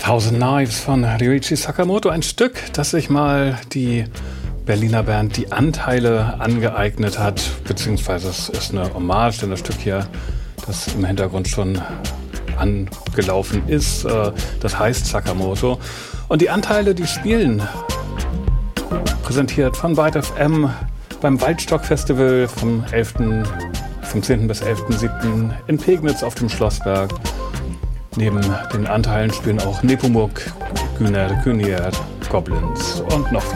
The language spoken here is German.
Thousand Knives von Ryuichi Sakamoto, ein Stück, das sich mal die Berliner Band Die Anteile angeeignet hat, beziehungsweise es ist eine Hommage, denn das Stück hier, das im Hintergrund schon angelaufen ist, das heißt Sakamoto. Und die Anteile, die spielen, präsentiert von Byte FM beim Waldstock Festival vom 10. bis 11.07. in Pegnitz auf dem Schlossberg. Neben den Anteilen spielen auch Nepomuk, Gyner, Goblins und noch